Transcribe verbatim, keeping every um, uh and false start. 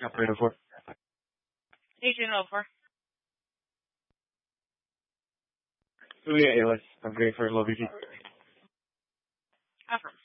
Operator four. Agent over. Julia Ailes. I'm going for low V P. Affirm.